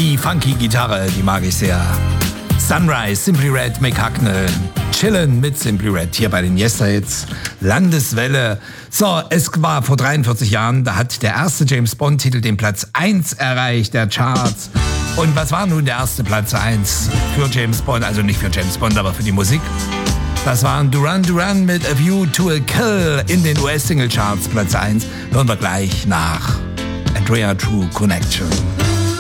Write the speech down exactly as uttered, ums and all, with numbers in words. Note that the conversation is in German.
Die funky Gitarre, die mag ich sehr. Sunrise, Simply Red, McHucknall. Chillen mit Simply Red hier bei den Yesterhits. Landeswelle. So, es war vor dreiundvierzig Jahren, da hat der erste James Bond-Titel den Platz eins erreicht, der Charts. Und was war nun der erste Platz eins für James Bond? Also nicht für James Bond, aber für die Musik. Das waren Duran Duran mit A View to a Kill in den U S-Single-Charts, Platz eins. Hören wir gleich nach Andrea True Connection.